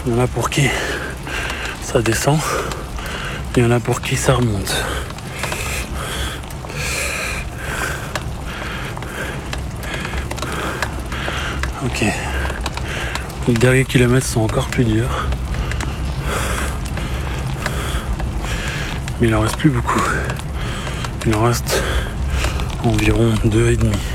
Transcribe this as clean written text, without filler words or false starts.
Il y en a pour qui ça descend, il y en a pour qui ça remonte. Ok. Les derniers kilomètres sont encore plus durs. Mais il en reste plus beaucoup. Il en reste environ 2,5.